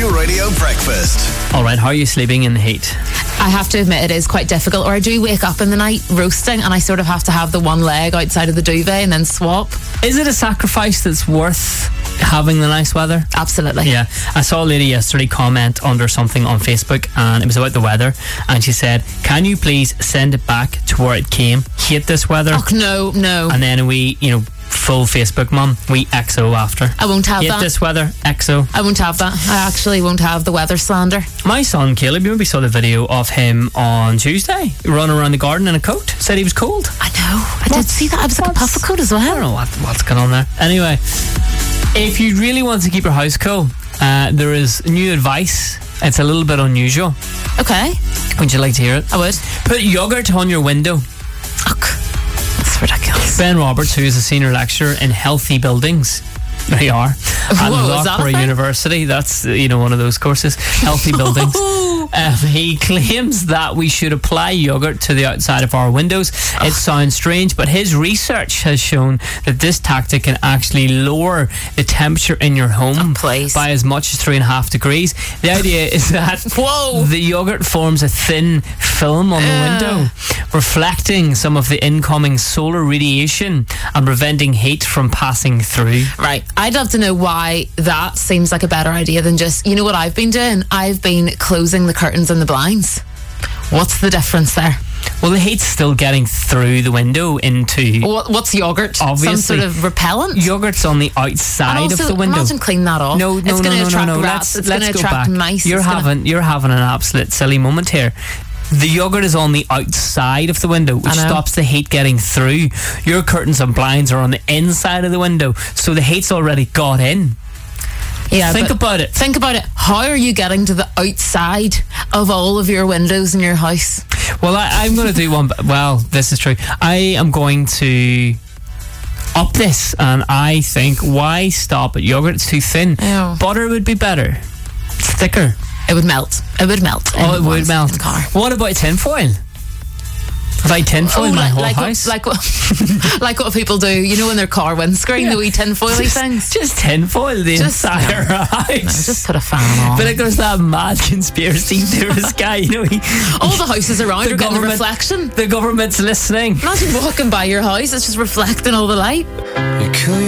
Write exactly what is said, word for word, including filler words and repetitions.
Go Radio Breakfast. Alright, how are you sleeping in the heat? I have to admit it is quite difficult, or I do wake up in the night roasting and I sort of have to have the one leg outside of the duvet and then swap. Is it a sacrifice that's worth having the nice weather? Absolutely. Yeah. I saw a lady yesterday comment under something on Facebook, and it was about the weather, and she said, can you please send it back to where it came? Hate this weather. Oh, no, no. And then we, you know, full Facebook mum, we X O after. I won't have Hate that. this weather, X O. I won't have that. I actually won't have the weather slander. My son Caleb, you maybe saw the video of him on Tuesday running around the garden in a coat. Said he was cold. I know. I did What's- see that. I was like a what's- puffer coat as I don't well. know what, what's going on there. Anyway, if you really want to keep your house cool, uh, there is new advice. It's a little bit unusual. Okay. Would you like to hear it? I would. Put yogurt on your window. Ugh, that's ridiculous. Ben Roberts, who is a senior lecturer in healthy buildings, there you are, at Whoa, is that a Loughborough thing? University. That's, uh, you know, one of those courses, healthy buildings. Um, he claims that we should apply yogurt to the outside of our windows. It sounds strange, but his research has shown that this tactic can actually lower the temperature in your home Oh, please. by as much as three and a half degrees. The idea is that Whoa. the yogurt forms a thin film on the Ugh. window, reflecting some of the incoming solar radiation and preventing heat from passing through. Right. I'd love to know why that seems like a better idea than just, you know what I've been doing? I've been closing the curtains and the blinds. What's the difference there? Well, the heat's still getting through the window into... What, what's yogurt? Obviously. Some sort of repellent? Yogurt's on the And outside also, of the window. imagine cleaning that off. No, no, it's no, going to no, attract no, no. rats. Let's, it's let's going to go attract back. mice. You're it's gonna- having you're having an absolute silly moment here. The yogurt is on the outside of the window, which I know. stops the heat getting through. Your curtains and blinds are on the inside of the window, so the heat's already got in. Yeah, Think but about it. Think about it. How are you getting to the outside of all of your windows in your house? Well, I, I'm going to do one. Well, this is true. I am going to up this, and I think, why stop at yogurt? It's too thin. Ew. Butter would be better. It's thicker. It would melt. It would melt. Oh, it in would one's- melt. in the car. What about tinfoil? Have I tinfoil my like, whole like house? What, like what? Like what people do, you know, in their car windscreen, Yeah. the wee tinfoily just, things. just tinfoil the Just- entire No, house. just put a fan on. But like there's that mad conspiracy theorist guy, you know, he, all the houses around the are getting a government- reflection. the government's listening. Imagine walking by your house, it's just reflecting all the light.